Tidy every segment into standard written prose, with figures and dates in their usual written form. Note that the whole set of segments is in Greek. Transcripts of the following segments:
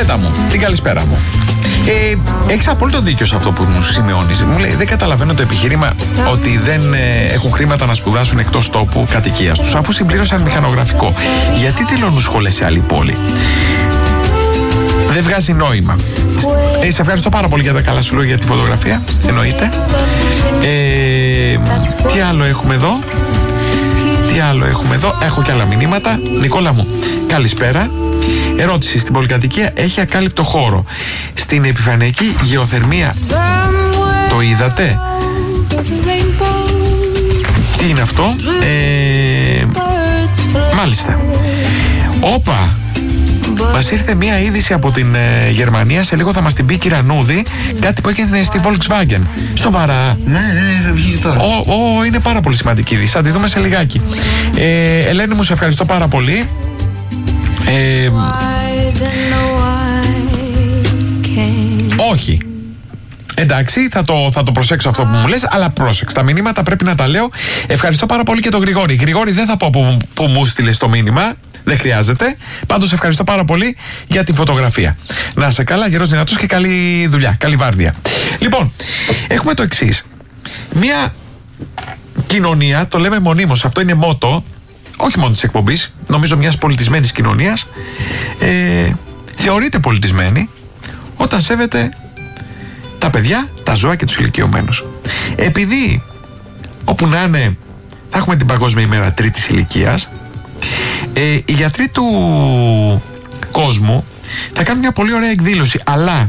Νικολέτα μου, την καλησπέρα μου. Έχεις απόλυτο δίκιο σε αυτό που μου σημειώνεις. Μου λέει, δεν καταλαβαίνω το επιχείρημα ότι δεν έχουν χρήματα να σπουδάσουν εκτός τόπου κατοικίας τους, αφού συμπλήρωσαν μηχανογραφικό. Γιατί δηλώνουν σχολές σε άλλη πόλη? Δεν βγάζει νόημα. Σε ευχαριστώ πάρα πολύ για τα καλά σου λόγια για τη φωτογραφία. Εννοείται. Τι άλλο έχουμε εδώ? Έχω και άλλα μηνύματα. Νικόλα μου, καλησπέρα. Ερώτηση: στην πολυκατοικία έχει ακάλυπτο χώρο. Στην επιφανειακή γεωθερμία το είδατε? Τι είναι αυτό? Μάλιστα. Όπα! Μας ήρθε μία είδηση από την Γερμανία. Σε λίγο θα μας την πει η Κυρανούδη. Κάτι που έγινε στη Volkswagen. Σοβαρά? Ναι, βγήκε τώρα. Είναι πάρα πολύ σημαντική είδηση. Θα τη δούμε σε λιγάκι. Ελένη μου, σε ευχαριστώ πάρα πολύ. Όχι. Εντάξει, θα το προσέξω αυτό που μου λες, αλλά πρόσεξε. Τα μηνύματα πρέπει να τα λέω. Ευχαριστώ πάρα πολύ και τον Γρηγόρη. Γρηγόρη, δεν θα πω που μου στείλες το μήνυμα. Δεν χρειάζεται. Πάντως ευχαριστώ πάρα πολύ για τη φωτογραφία. Να είσαι καλά, γερός, δυνατός και καλή δουλειά. Καλή βάρδια. Λοιπόν, έχουμε το εξής. Μια κοινωνία, το λέμε μονίμως, αυτό είναι μότο, όχι μόνο της εκπομπής, νομίζω μιας πολιτισμένης κοινωνίας, θεωρείται πολιτισμένη όταν σέβεται τα παιδιά, τα ζώα και τους ηλικιωμένους. Επειδή όπου να είναι θα έχουμε την Παγκόσμια ημέρα τρίτης ηλικίας, οι γιατροί του κόσμου θα κάνουν μια πολύ ωραία εκδήλωση, αλλά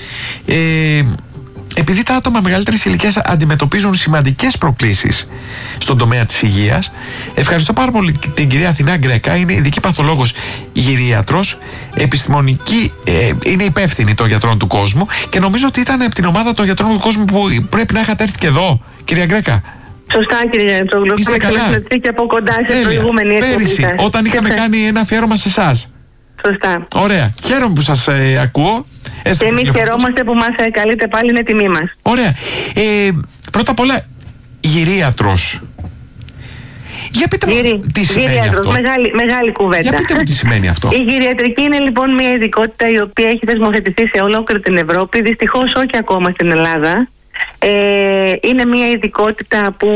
επειδή τα άτομα μεγαλύτερης ηλικίας αντιμετωπίζουν σημαντικές προκλήσεις στον τομέα της υγείας, ευχαριστώ πάρα πολύ την κυρία Αθηνά Γκρέκα. Είναι ειδική παθολόγος γυρίατρος, επιστημονική, είναι υπεύθυνη των γιατρών του κόσμου και νομίζω ότι ήταν από την ομάδα των γιατρών του κόσμου που πρέπει να είχατε έρθει και εδώ, κυρία Γκρέκα. Σωστά, κύριε Γιαννητσόγλου. Είστε καλά? Και από κοντά σε προηγούμενη εκπομπή. Πέρυσι, όταν είχαμε κάνει ένα αφιέρωμα σε εσάς. Σωστά. Ωραία. Χαίρομαι που σας ακούω. Και εμείς χαιρόμαστε που μας καλείτε πάλι, είναι τιμή μας. Ωραία. Πρώτα απ' όλα, γυρίατρος. Για πείτε μου τι σημαίνει αυτό. Μεγάλη κουβέντα. Για πείτε μου τι σημαίνει αυτό. Η γυριατρική είναι λοιπόν μια ειδικότητα η οποία έχει θεσμοθετηθεί σε ολόκληρη την Ευρώπη, δυστυχώς όχι ακόμα στην Ελλάδα. Είναι μια ειδικότητα που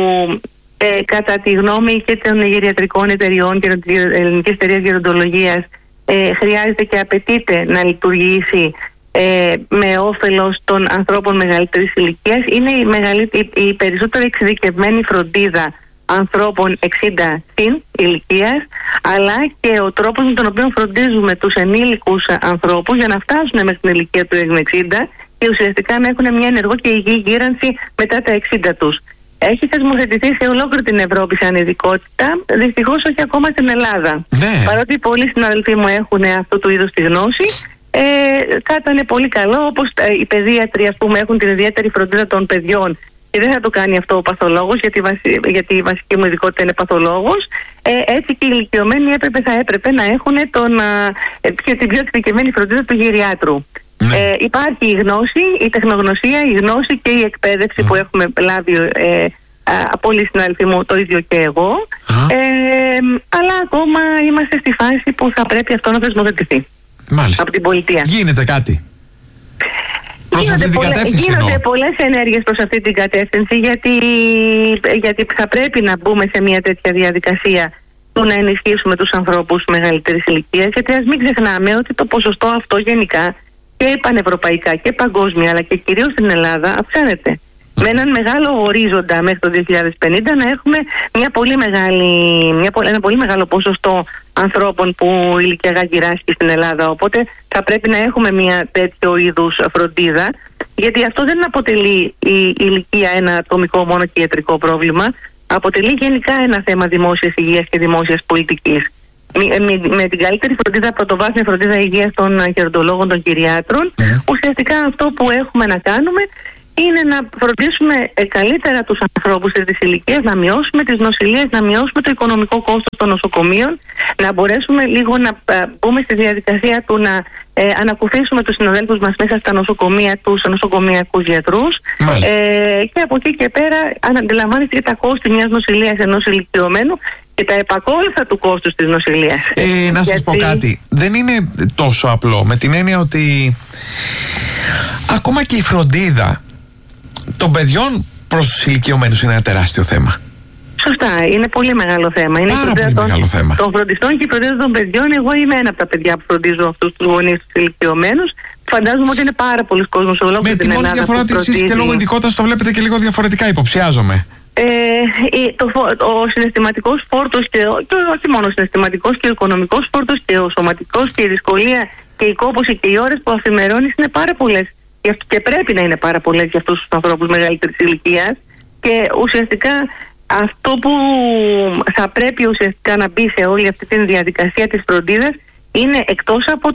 κατά τη γνώμη και των γυριατρικών εταιριών και της Ελληνικής Εταιρείας Γεροντολογίας χρειάζεται και απαιτείται να λειτουργήσει με όφελος των ανθρώπων μεγαλύτερης ηλικίας. Είναι η περισσότερο εξειδικευμένη φροντίδα ανθρώπων 60 συν ηλικίας, αλλά και ο τρόπος με τον οποίο φροντίζουμε τους ενήλικους ανθρώπους για να φτάσουν μέχρι την ηλικία του 60 και ουσιαστικά να έχουν μια ενεργό και υγιή γύρανση μετά τα 60 τους. Έχει θεσμοθετηθεί σε ολόκληρη την Ευρώπη σαν ειδικότητα, δυστυχώς όχι ακόμα στην Ελλάδα. Ναι. Παρότι πολλοί συναδελφοί μου έχουν αυτού του είδους τη γνώση, θα ήταν πολύ καλό, όπως οι παιδίατροι, ας πούμε, έχουν την ιδιαίτερη φροντίδα των παιδιών και δεν θα το κάνει αυτό ο παθολόγος, γιατί η βασική μου ειδικότητα είναι παθολόγος. Έτσι και οι ηλικιωμένοι θα έπρεπε να έχουν την πιο εξειδικευμένη φροντίδα του γυριάτρου. Ναι. Υπάρχει η γνώση, η τεχνογνωσία, η γνώση και η εκπαίδευση που έχουμε λάβει από όλοι οι συνάδελφοι μου, το ίδιο και εγώ. Αλλά ακόμα είμαστε στη φάση που θα πρέπει αυτό να θεσμοθετηθεί. Μάλιστα. Από την πολιτεία. Γίνεται κάτι προς αυτή την κατεύθυνση? Γίνονται πολλές ενέργειες προς αυτή την κατεύθυνση, γιατί θα πρέπει να μπούμε σε μια τέτοια διαδικασία του να ενισχύσουμε τους ανθρώπους μεγαλύτερης ηλικίας, γιατί ας μην ξεχνάμε ότι το ποσοστό αυτό γενικά και πανευρωπαϊκά και παγκόσμια, αλλά και κυρίως στην Ελλάδα, αυξάνεται. Με έναν μεγάλο ορίζοντα μέχρι το 2050 να έχουμε ένα πολύ μεγάλο ποσοστό ανθρώπων που ηλικιακά γυράσκει στην Ελλάδα. Οπότε θα πρέπει να έχουμε μια τέτοιο είδους φροντίδα, γιατί αυτό δεν αποτελεί η ηλικία ένα ατομικό μόνο και ιατρικό πρόβλημα, αποτελεί γενικά ένα θέμα δημόσιας υγείας και δημόσιας πολιτικής. Με την καλύτερη φροντίδα, πρωτοβάθμια φροντίδα υγείας των γεροντολόγων, των κυριάτρων, ουσιαστικά αυτό που έχουμε να κάνουμε είναι να φροντίσουμε καλύτερα τους ανθρώπους της ηλικίας, να μειώσουμε τις νοσηλίες, να μειώσουμε το οικονομικό κόστος των νοσοκομείων, να μπορέσουμε λίγο να μπούμε στη διαδικασία του να ανακουφίσουμε τους συναδέλφους μας μέσα στα νοσοκομεία, τους νοσοκομειακούς γιατρούς. Και από εκεί και πέρα αντιλαμβάνεστε και τα κόστη μιας νοσηλείας ενός ηλικιωμένου και τα επακόλουθα του κόστους της νοσηλείας. Να σας πω κάτι, δεν είναι τόσο απλό, με την έννοια ότι ακόμα και η φροντίδα των παιδιών προς τους ηλικιωμένους είναι ένα τεράστιο θέμα. Σωστά, είναι πολύ μεγάλο θέμα. Είναι πάρα πολύ μεγάλο θέμα. Των φροντιστών και η φροντίδα των παιδιών. Εγώ είμαι ένα από τα παιδιά που φροντίζω αυτούς τους γονείς τους ηλικιωμένους. Φαντάζομαι ότι είναι πάρα πολλοί κόσμος ολόκληρη την Ελλάδα. Με τη μόνη διαφορά ότι εσείς και λόγω ειδικότητας το βλέπετε και λίγο διαφορετικά, υποψιάζομαι. Ο συναισθηματικός φόρτος και όχι μόνο ο συναισθηματικός και ο οικονομικός φόρτος και ο σωματικός και η δυσκολία και η κόπωση και οι ώρες που αφημερώνεις είναι πάρα πολλές. Και πρέπει να είναι πάρα πολλές για αυτούς τους ανθρώπους μεγαλύτερης ηλικίας. Και ουσιαστικά αυτό που θα πρέπει ουσιαστικά να μπει σε όλη αυτή τη διαδικασία της φροντίδας είναι εκτός από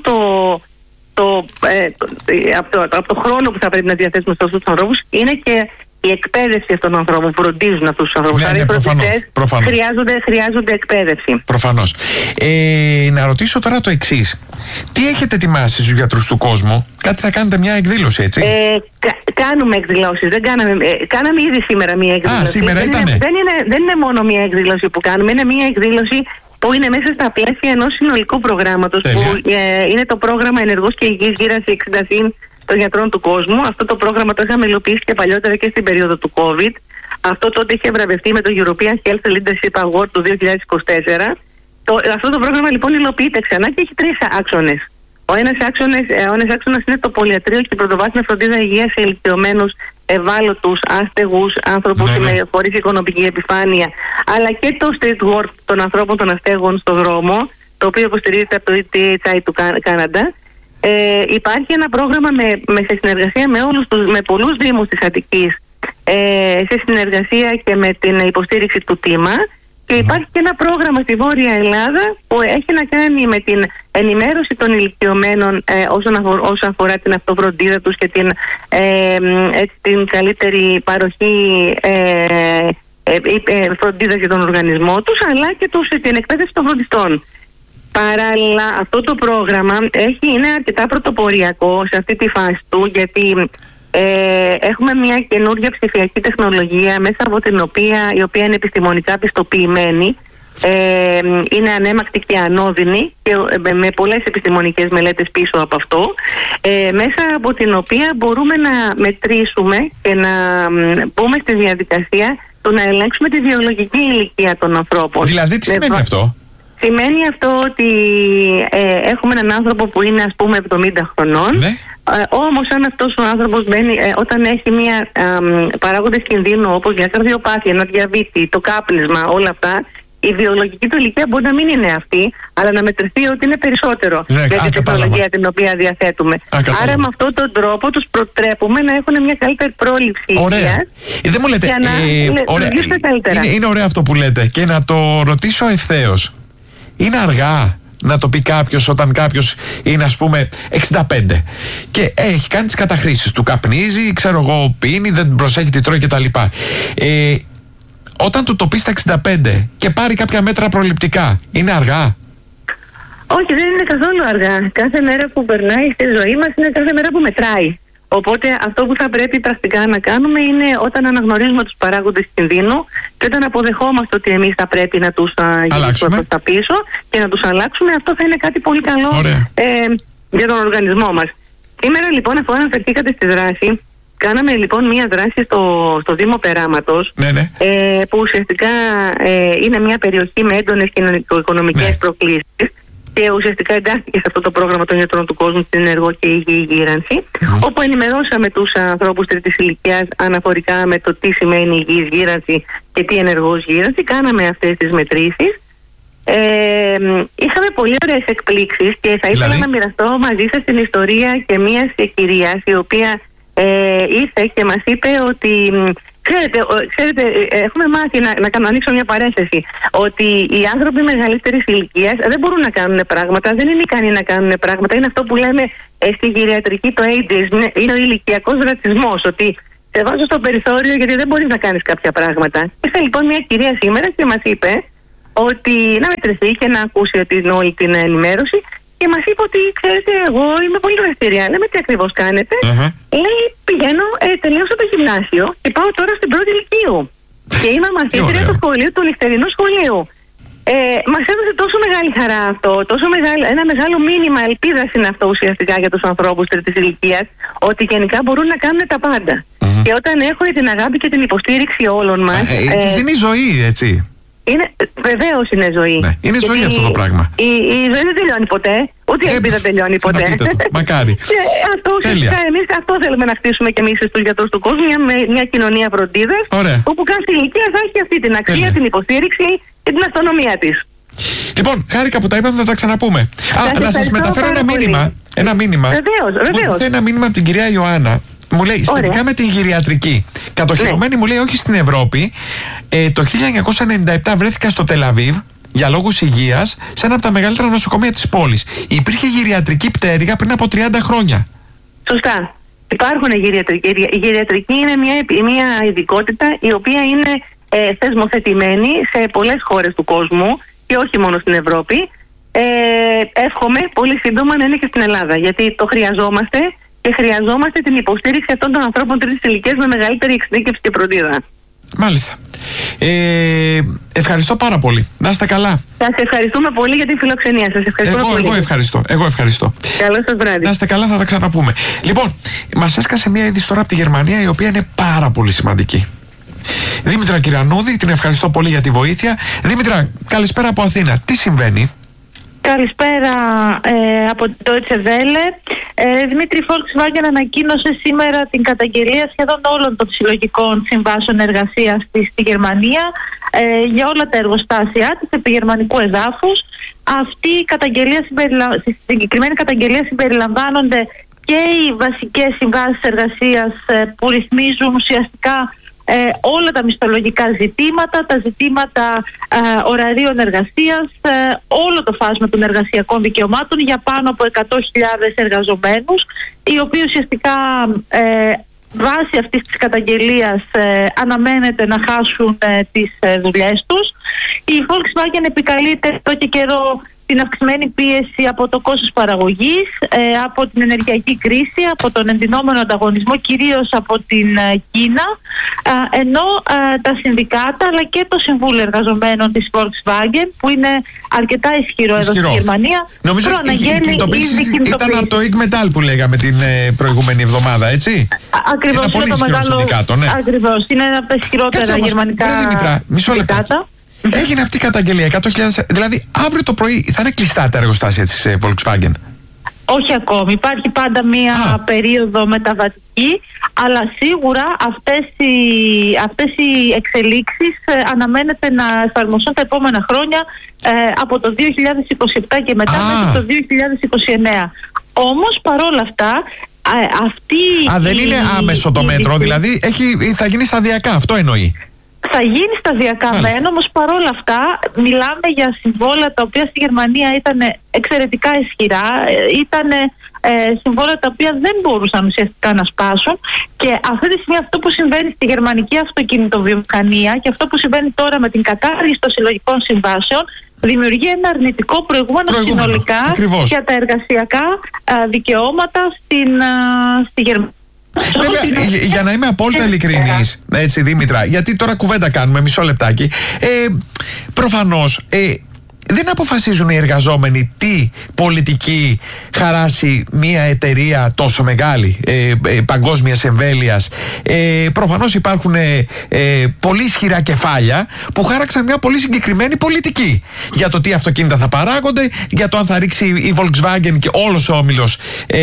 από το χρόνο που θα πρέπει να διαθέσουμε σε αυτούς τους ανθρώπους, είναι και η εκπαίδευση αυτών των ανθρώπων που φροντίζουν αυτούς τους ανθρώπους. Ναι, προφανώς. Χρειάζονται εκπαίδευση. Προφανώς. Να ρωτήσω τώρα το εξής. Τι έχετε ετοιμάσει στους γιατρούς του κόσμου? Κάτι θα κάνετε, μια εκδήλωση, έτσι? Κάνουμε εκδηλώσεις. Κάναμε ήδη σήμερα μια εκδήλωση. Σήμερα ήτανε? Δεν είναι μόνο μια εκδήλωση που κάνουμε, είναι μια εκδήλωση που είναι μέσα στα πλαίσια ενός συνολικού προγράμματος. Που είναι το πρόγραμμα Ενεργός και Υγιής Γύρανση 60 συν των γιατρών του κόσμου. Αυτό το πρόγραμμα το είχαμε υλοποιήσει και παλιότερα και στην περίοδο του COVID. Αυτό τότε είχε βραβευτεί με το European Health Leadership Award του 2024. Αυτό το πρόγραμμα λοιπόν υλοποιείται ξανά και έχει 3 άξονες. Ο ένας άξονας είναι το πολυιατρείο και η πρωτοβάθμια φροντίδα υγείας σε ηλικιωμένους, ευάλωτους, άστεγους άνθρωπους χωρίς οικονομική επιφάνεια, αλλά και το street work των ανθρώπων των αστέγων στον δρόμο, το οποίο υποστηρίζεται από το ETHI του Κάναντα. Υπάρχει ένα πρόγραμμα σε συνεργασία με πολλούς δήμους της Αττικής, σε συνεργασία και με την υποστήριξη του ΤΥΜΑ. Και υπάρχει και ένα πρόγραμμα στη Βόρεια Ελλάδα που έχει να κάνει με την ενημέρωση των ηλικιωμένων όσον αφορά την αυτοφροντίδα τους και την καλύτερη παροχή φροντίδα για τον οργανισμό τους, αλλά και την εκπαίδευση των φροντιστών. Παράλληλα, αυτό το πρόγραμμα είναι αρκετά πρωτοποριακό σε αυτή τη φάση του, γιατί έχουμε μια καινούργια ψηφιακή τεχνολογία μέσα από η οποία είναι επιστημονικά πιστοποιημένη, είναι ανέμακτη και ανώδυνη και με πολλές επιστημονικές μελέτες πίσω από αυτό, μέσα από την οποία μπορούμε να μετρήσουμε και να μπούμε στη διαδικασία του να ελέγξουμε τη βιολογική ηλικία των ανθρώπων. Δηλαδή τι σημαίνει αυτό? Σημαίνει αυτό ότι έχουμε έναν άνθρωπο που είναι ας πούμε 70 χρονών, όμως αν αυτός ο άνθρωπος όταν έχει παράγοντες κινδύνου όπως μια καρδιοπάθεια, ένα διαβήτη, το κάπνισμα, όλα αυτά, η βιολογική του ηλικία μπορεί να μην είναι αυτή, αλλά να μετρηθεί ότι είναι περισσότερο για την τεχνολογία την οποία διαθέτουμε. Άρα με αυτόν τον τρόπο τους προτρέπουμε να έχουν μια καλύτερη πρόληψη υγείας. Δεν μου λέτε, για να λειτουργήσουν καλύτερα. Είναι ωραίο αυτό που λέτε και να το ρωτήσω ευθέως. Είναι αργά να το πει κάποιος όταν κάποιος είναι ας πούμε 65 και έχει κάνει τις καταχρήσεις του, καπνίζει, ξέρω εγώ, πίνει, δεν προσέχει τι τρώει κτλ. Όταν του το πει στα 65 και πάρει κάποια μέτρα προληπτικά, είναι αργά? Όχι, δεν είναι καθόλου αργά. Κάθε μέρα που περνάει στη ζωή μας είναι κάθε μέρα που μετράει. Οπότε αυτό που θα πρέπει πρακτικά να κάνουμε είναι όταν αναγνωρίζουμε τους παράγοντες κινδύνου και όταν αποδεχόμαστε ότι εμείς θα πρέπει να τους γυρίσουμε προς τα πίσω και να τους αλλάξουμε, αυτό θα είναι κάτι πολύ καλό για τον οργανισμό μας. Σήμερα λοιπόν, αφού αναφερθήκατε στη δράση, κάναμε λοιπόν μία δράση στο Δήμο Περάματος, που ουσιαστικά είναι μια περιοχή με έντονες κοινωνικο-οικονομικές προκλήσεις. Και ουσιαστικά εντάχθηκε σε αυτό το πρόγραμμα των γιατρών του κόσμου στην ενεργό και υγιή γύρανση, όπου ενημερώσαμε τους ανθρώπους τρίτης ηλικίας αναφορικά με το τι σημαίνει υγιής γύρανση και τι ενεργός γύρανση. Κάναμε αυτές τις μετρήσεις. Είχαμε πολύ ωραίες εκπλήξεις και θα ήθελα να μοιραστώ μαζί σας την ιστορία και μιας κυρίας η οποία ήρθε και μας είπε ότι Ξέρετε, έχουμε μάθει να ανοίξω μια παρένθεση, ότι οι άνθρωποι μεγαλύτερης ηλικίας δεν μπορούν να κάνουν πράγματα, δεν είναι ικανοί να κάνουν πράγματα. Είναι αυτό που λέμε στη γυριατρική το ageism, είναι ο ηλικιακός ρατσισμός, ότι σε βάζω στο περιθώριο γιατί δεν μπορείς να κάνεις κάποια πράγματα. Ήρθε λοιπόν μια κυρία σήμερα και μας είπε ότι να μετρηθεί και να ακούσει όλη την ενημέρωση και μας είπε ότι ξέρετε, εγώ είμαι πολύ δραστηριά. Λέμε τι ακριβώς κάνετε. Λέει, πηγαίνω, τελείωσα το γυμνάσιο και πάω τώρα στην πρώτη ηλικίου. Και είμαι μαθήτρια του σχολείου, του νυχτερινού σχολείου. Μας έδωσε τόσο μεγάλη χαρά αυτό, ένα μεγάλο μήνυμα ελπίδας είναι αυτό ουσιαστικά για τους ανθρώπους τρίτης ηλικίας, ότι γενικά μπορούν να κάνουν τα πάντα. Και όταν έχουν την αγάπη και την υποστήριξη όλων μας. Τους δίνει ζωή, έτσι. Βεβαίως είναι ζωή. Ναι, είναι ζωή γιατί αυτό το πράγμα. Η ζωή δεν τελειώνει ποτέ. Ούτε η ελπίδα τελειώνει ποτέ. Μακάρι. Εμείς αυτό θέλουμε να χτίσουμε και εμείς στους γιατρούς του κόσμου, μια κοινωνία φροντίδας, όπου κάθε ηλικία θα έχει αυτή την αξία, την υποστήριξη και την αυτονομία της. Λοιπόν, χάρηκα που τα είπαμε, θα τα ξαναπούμε. Να σας μεταφέρω ένα μήνυμα. Βεβαίως. Ένα μήνυμα από την κυρία Ιωάννα. Μου λέει σχετικά με την γυριατρική. Κατοχυρωμένη, μου λέει, όχι στην Ευρώπη. Το 1997 βρέθηκα στο Τελαβίβ για λόγους υγείας σε ένα από τα μεγαλύτερα νοσοκομεία της πόλης. Υπήρχε γυριατρική πτέρυγα πριν από 30 χρόνια. Σωστά. Υπάρχουν γυριατρική. Η γυριατρική είναι μια ειδικότητα η οποία είναι θεσμοθετημένη σε πολλές χώρες του κόσμου και όχι μόνο στην Ευρώπη. Εύχομαι πολύ σύντομα να είναι και στην Ελλάδα, γιατί το χρειαζόμαστε. Και χρειαζόμαστε την υποστήριξη αυτών των ανθρώπων τρίτης ηλικίας με μεγαλύτερη εξειδίκευση και φροντίδα. Μάλιστα. Ευχαριστώ πάρα πολύ. Να είστε καλά. Σας ευχαριστούμε πολύ για την φιλοξενία σας. Εγώ ευχαριστώ. Καλό σας βράδυ. Να είστε καλά, θα τα ξαναπούμε. Λοιπόν, μας έσκασε μια είδηση τώρα από τη Γερμανία, η οποία είναι πάρα πολύ σημαντική. Δήμητρα Κυρανούδη, την ευχαριστώ πολύ για τη βοήθεια. Δήμητρα, καλησπέρα από Αθήνα. Τι συμβαίνει? Καλησπέρα από την Deutsche Welle. Δημήτρη, Volkswagen ανακοίνωσε σήμερα την καταγγελία σχεδόν όλων των συλλογικών συμβάσεων εργασίας στη Γερμανία για όλα τα εργοστάσια της επί γερμανικού εδάφους. Στη συγκεκριμένη καταγγελία συμπεριλαμβάνονται και οι βασικές συμβάσεις εργασίας που ρυθμίζουν ουσιαστικά όλα τα μισθολογικά ζητήματα, τα ζητήματα ωραρίων εργασίας, όλο το φάσμα των εργασιακών δικαιωμάτων για πάνω από 100.000 εργαζομένους, οι οποίοι ουσιαστικά βάσει αυτής της καταγγελίας αναμένεται να χάσουν τις δουλειές τους. Η Volkswagen επικαλείται εδώ και καιρό την αυξημένη πίεση από το κόστος παραγωγής, από την ενεργειακή κρίση, από τον εντυνόμενο ανταγωνισμό, κυρίως από την Κίνα, ενώ τα συνδικάτα αλλά και το Συμβούλιο Εργαζομένων της Volkswagen, που είναι αρκετά ισχυρό εδώ στη Γερμανία, νομίζω ήταν από το Ig-Metall που λέγαμε την προηγούμενη εβδομάδα, έτσι? Ακριβώς, είναι πολύ ισχυρό συνδικάτο, ναι. Ακριβώς, είναι ένα από τα ισχυρότερα γερμανικά συνδικάτα. Έγινε αυτή η καταγγελία, 100.000, δηλαδή αύριο το πρωί θα είναι κλειστά τα εργοστάσια της Volkswagen? Όχι ακόμη, υπάρχει πάντα μία περίοδο μεταβατική, αλλά σίγουρα αυτές οι εξελίξεις αναμένεται να εφαρμοστούν τα επόμενα χρόνια, από το 2027 και μετά μέχρι το 2029. Όμως παρόλα αυτά δεν είναι άμεσο το μέτρο, δηλαδή θα γίνει σταδιακά, αυτό εννοεί? Θα γίνει σταδιακά μεν, όμως παρόλα αυτά μιλάμε για συμβόλαια τα οποία στη Γερμανία ήταν εξαιρετικά ισχυρά, ήταν συμβόλαια τα οποία δεν μπορούσαν ουσιαστικά να σπάσουν, και αυτή τη στιγμή αυτό που συμβαίνει στη γερμανική αυτοκινητοβιομηχανία και αυτό που συμβαίνει τώρα με την κατάργηση των συλλογικών συμβάσεων δημιουργεί ένα αρνητικό προηγούμενο συνολικά για τα εργασιακά δικαιώματα στη Γερμανία. Βέβαια, για να είμαι απόλυτα ειλικρινής, έτσι Δήμητρα, γιατί τώρα κουβέντα κάνουμε, μισό λεπτάκι, προφανώς δεν αποφασίζουν οι εργαζόμενοι τι πολιτική χαράσει μια εταιρεία τόσο μεγάλη, παγκόσμιας εμβέλειας. Προφανώς υπάρχουν πολύ ισχυρά κεφάλια που χάραξαν μια πολύ συγκεκριμένη πολιτική για το τι αυτοκίνητα θα παράγονται, για το αν θα ρίξει η Volkswagen και όλος ο όμιλος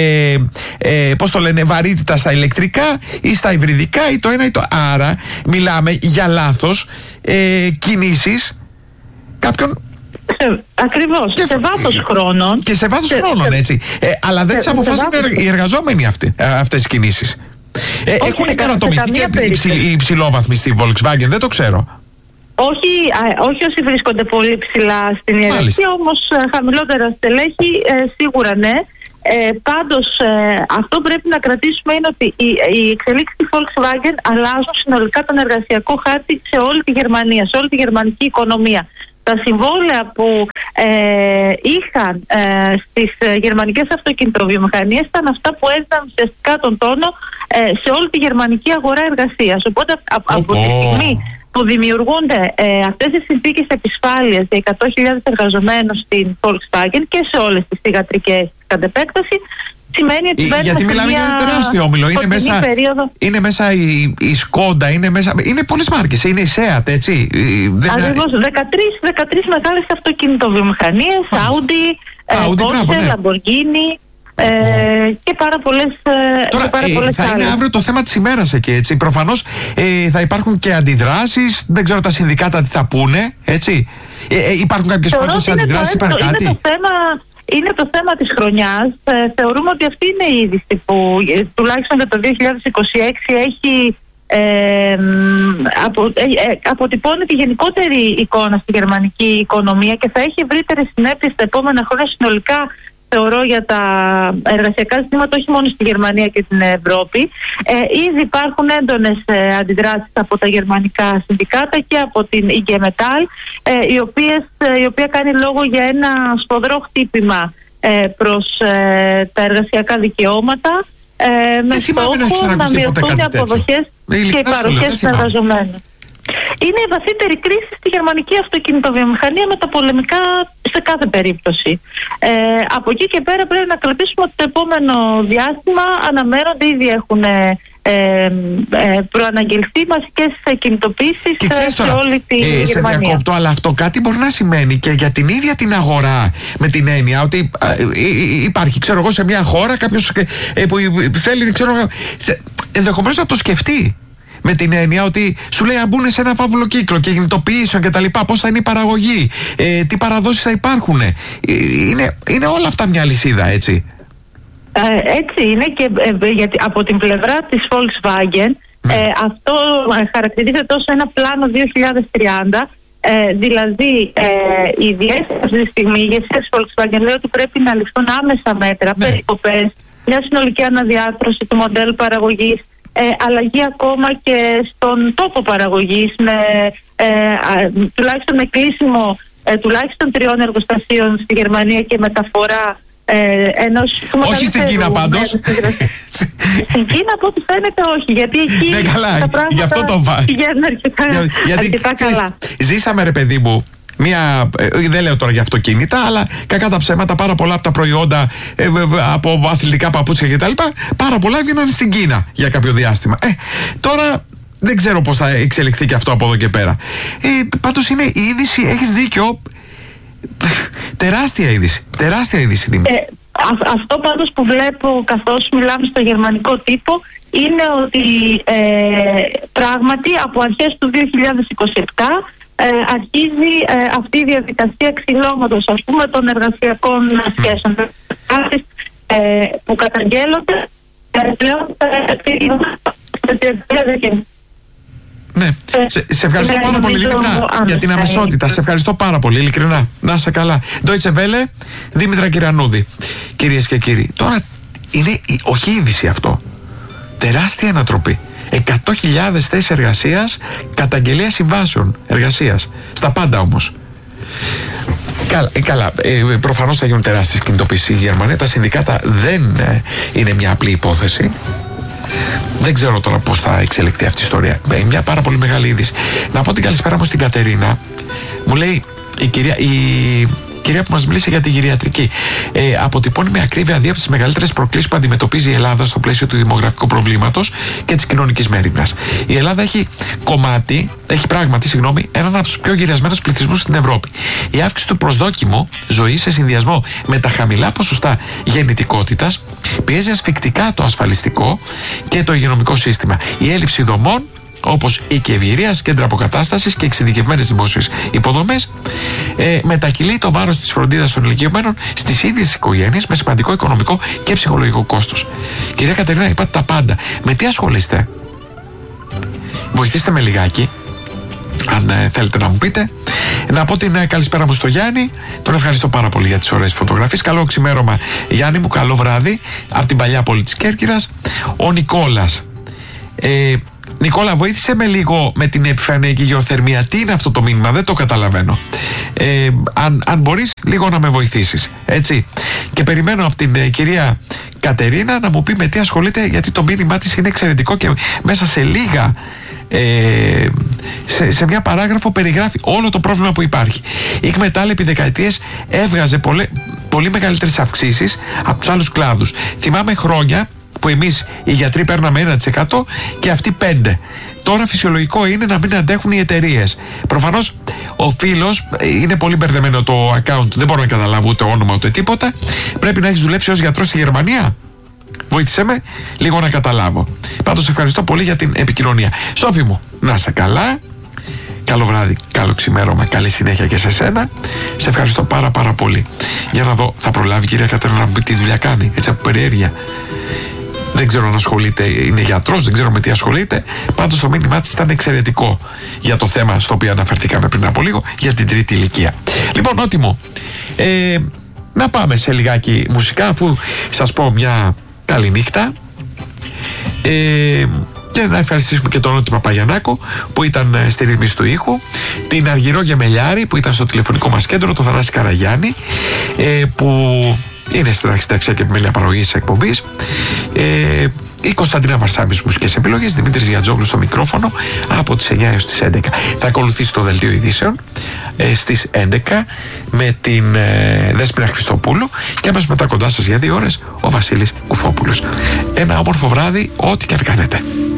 βαρύτητα στα ηλεκτρικά ή στα υβριδικά ή το ένα ή το. Άρα μιλάμε για λάθος κινήσεις κάποιων. Ακριβώς, σε βάθος χρόνων. Και σε βάθος χρόνων, έτσι. Αλλά δεν τις αποφάσισαν οι εργαζόμενοι αυτές τις κινήσεις. Έχουν ικανοτομηθεί και υψηλόβαθμοι στη Volkswagen, δεν το ξέρω. Όχι όσοι βρίσκονται πολύ ψηλά στην ιεραρχία, όμως χαμηλότερα στελέχη σίγουρα ναι. Πάντως αυτό πρέπει να κρατήσουμε είναι ότι οι εξελίξεις της Volkswagen αλλάζουν συνολικά τον εργασιακό χάρτη σε όλη τη Γερμανία, σε όλη τη γερμανική οικονομία. Τα συμβόλαια που είχαν στις γερμανικές αυτοκινητοβιομηχανίες ήταν αυτά που έδιναν ουσιαστικά τον τόνο σε όλη τη γερμανική αγορά εργασίας. Οπότε από τη στιγμή που δημιουργούνται αυτές οι συνθήκες επισφάλειας για 100.000 εργαζομένους στην Volkswagen και σε όλες τις θυγατρικές κατ' επέκταση, σημαίνει ότι γιατί μιλάμε για ένα τεράστιο όμιλο. Είναι μέσα η Skoda, είναι πολλές μάρκες. Είναι η Seat, έτσι. Ακριβώς. 13 μεγάλες αυτοκινητοβιομηχανίες, Audi, Porsche, Lamborghini. Και πάρα πολλές θα άλλες. Είναι αύριο το θέμα της ημέρας εκεί, έτσι. Προφανώς θα υπάρχουν και αντιδράσεις. Δεν ξέρω τα συνδικάτα τι θα πούνε, έτσι. Υπάρχουν κάποιες πρώτες αντιδράσεις, υπάρχει κάτι? Είναι το θέμα της χρονιάς. Θεωρούμε ότι αυτή είναι η είδηση που τουλάχιστον για το 2026 έχει αποτυπώνει τη γενικότερη εικόνα στη γερμανική οικονομία και θα έχει ευρύτερες συνέπειες τα επόμενα χρόνια συνολικά, θεωρώ, για τα εργασιακά ζητήματα, όχι μόνο στη Γερμανία και την Ευρώπη. Ήδη υπάρχουν έντονες αντιδράσεις από τα γερμανικά συνδικάτα και από την IG Metall, η οποία κάνει λόγο για ένα σφοδρό χτύπημα προς τα εργασιακά δικαιώματα, με στόχο να μειωθούν οι αποδοχές και οι παροχές των εργαζομένων. Είναι η βαθύτερη κρίση στη γερμανική αυτοκινητοβιομηχανία με τα πολεμικά σε κάθε περίπτωση. Από εκεί και πέρα πρέπει να κρατήσουμε ότι το επόμενο διάστημα αναμένονται, ήδη έχουν προαναγγελθεί μαζικές κινητοποίησεις σε όλη τη Γερμανία. Σε διακόπτω, αλλά αυτό κάτι μπορεί να σημαίνει και για την ίδια την αγορά, με την έννοια ότι υπάρχει, ξέρω εγώ, σε μια χώρα κάποιος που θέλει, ξέρω, ενδεχομένως να το σκεφτεί. Με την έννοια ότι σου λέει αν μπουν σε ένα φαύλο κύκλο και κινητοποιήσεων και τα λοιπά, πώς θα είναι η παραγωγή, τι παραδόσεις θα υπάρχουν. Είναι όλα αυτά μια λυσίδα, έτσι. Έτσι είναι και γιατί από την πλευρά της Volkswagen αυτό χαρακτηρίζεται ως ένα πλάνο 2030. Δηλαδή η διεύθυνση αυτή τη στιγμή, η ηγεσία της Volkswagen λέει ότι πρέπει να ληφθούν άμεσα μέτρα, περικοπές, μια συνολική αναδιάρθρωση του μοντέλου παραγωγής, αλλαγή ακόμα και στον τόπο παραγωγής, τουλάχιστον με κλείσιμο τουλάχιστον 3 εργοστασίων στη Γερμανία και μεταφορά ενός... Όχι στην Κίνα πάντως. Στην Κίνα από ό,τι φαίνεται όχι, γιατί εκεί τα πράγματα πηγαίνουν αρκετά καλά. Ζήσαμε, ρε παιδί μου, δεν λέω τώρα για αυτοκίνητα, αλλά κακά τα ψέματα, πάρα πολλά από τα προϊόντα από αθλητικά παπούτσια κτλ. Πάρα πολλά έβγαιναν στην Κίνα για κάποιο διάστημα. Τώρα δεν ξέρω πώς θα εξελιχθεί και αυτό από εδώ και πέρα. Πάντως είναι η είδηση, έχεις δίκιο. Τεράστια είδηση. Τεράστια είδηση. Αυτό πάντως που βλέπω καθώς μιλάμε στο γερμανικό τύπο είναι ότι πράγματι από αρχές του 2027 αρχίζει αυτή η διαδικασία ξυλώματος, ας πούμε, των εργασιακών σχέσεων που καταγγέλλονται πλέον. Ναι, σε ευχαριστώ πάρα πολύ, ειλικρινά, για την αμεσότητα. Σε ευχαριστώ πάρα πολύ, ειλικρινά. Να είσαι καλά. Deutsche Welle, Δήμητρα Κυρανούδη. Κυρίες και κύριοι, τώρα είναι όχι είδηση αυτό. Τεράστια ανατροπή. 100.000 θέσεις εργασίας, καταγγελία συμβάσεων εργασίας. Στα πάντα όμως. Καλά, προφανώς θα γίνουν τεράστιες κινητοποίησεις στη Γερμανία. Τα συνδικάτα δεν είναι μια απλή υπόθεση. Δεν ξέρω τώρα πώς θα εξελιχθεί αυτή η ιστορία. Μια πάρα πολύ μεγάλη είδηση. Να πω την καλησπέρα μου στην Κατερίνα. Μου λέει η κυρία που μας μίλησε για τη γυριατρική. Αποτυπώνει με ακρίβεια δύο από τις μεγαλύτερες προκλήσεις που αντιμετωπίζει η Ελλάδα στο πλαίσιο του δημογραφικού προβλήματος και της κοινωνικής μέριμνας. Η Ελλάδα έχει πράγματι, έναν από τους πιο γυριασμένους πληθυσμούς στην Ευρώπη. Η αύξηση του προσδόκιμου ζωής σε συνδυασμό με τα χαμηλά ποσοστά γεννητικότητας πιέζει ασφυκτικά το ασφαλιστικό και το υγειονομικό σύστημα. Η έλλειψη δομών, όπως οίκη ευηρείας, κέντρα αποκατάστασης και εξειδικευμένες δημόσιες υποδομές, μετακυλεί το βάρος της φροντίδας των ηλικιωμένων στις ίδιες οικογένειες με σημαντικό οικονομικό και ψυχολογικό κόστος. Κυρία Κατερίνα, είπατε τα πάντα. Με τι ασχολείστε? Βοηθήστε με λιγάκι, αν θέλετε να μου πείτε. Να πω την καλησπέρα μου στο Γιάννη. Τον ευχαριστώ πάρα πολύ για τις ωραίες φωτογραφίες. Καλό ξημέρωμα, Γιάννη μου, καλό βράδυ. Από την παλιά πόλη της Κέρκυρας. Ο Νικόλας. Νικόλα, βοήθησε με λίγο με την επιφανειακή γεωθερμία. Τι είναι αυτό το μήνυμα, δεν το καταλαβαίνω. Αν μπορείς λίγο να με βοηθήσεις, έτσι. Και περιμένω από την κυρία Κατερίνα να μου πει με τι ασχολείται, γιατί το μήνυμά της είναι εξαιρετικό και μέσα σε λίγα σε μια παράγραφο περιγράφει όλο το πρόβλημα που υπάρχει. Η εκμετάλλευση επί δεκαετίες έβγαζε πολύ μεγαλύτερες αυξήσεις από τους άλλους κλάδους. Θυμάμαι χρόνια που εμείς οι γιατροί παίρναμε 1% και αυτοί 5%. Τώρα φυσιολογικό είναι να μην αντέχουν οι εταιρείες. Προφανώς ο φίλος, είναι πολύ μπερδεμένο το account, δεν μπορώ να καταλάβω ούτε όνομα ούτε τίποτα. Πρέπει να έχεις δουλέψει ως γιατρός στη Γερμανία. Βοήθησέ με λίγο να καταλάβω. Πάντως ευχαριστώ πολύ για την επικοινωνία. Σόφη μου, να είσαι καλά. Καλό βράδυ, καλό ξημέρωμα, καλή συνέχεια και σε σένα. Σε ευχαριστώ πάρα πολύ. Για να δω, θα προλάβει η κυρία Κατερίνα να μου πει τι δουλειά κάνει, έτσι από περιέργεια. Δεν ξέρω αν ασχολείται, είναι γιατρός, δεν ξέρω με τι ασχολείται. Πάντως το μήνυμά της ήταν εξαιρετικό για το θέμα στο οποίο αναφερθήκαμε πριν από λίγο, για την τρίτη ηλικία. Λοιπόν, Ότιμο, να πάμε σε λιγάκι μουσικά, αφού σας πω μια καλή νύχτα. Και να ευχαριστήσουμε και τον Νότι Παπαγιαννάκο που ήταν στη ρύθμιση του ήχου, την Αργυρό Γεμελιάρη που ήταν στο τηλεφωνικό μας κέντρο, τον Θανάση Καραγιάννη που είναι στην αρχιταξία και επιμέλεια παραγωγής εκπομπής, η Κωνσταντίνα Βαρσάμι στις μουσικές επιλογές, Δημήτρης Γιατζόγλου στο μικρόφωνο από τις 9 έως τις 11. Θα ακολουθήσει το δελτίο ειδήσεων στις 11 με την Δέσποινα Χριστοπούλου και αμέσως μετά κοντά σας για 2 ώρες ο Βασίλης Κουφόπουλος. Ένα όμορφο βράδυ, ό,τι και αν κάνετε.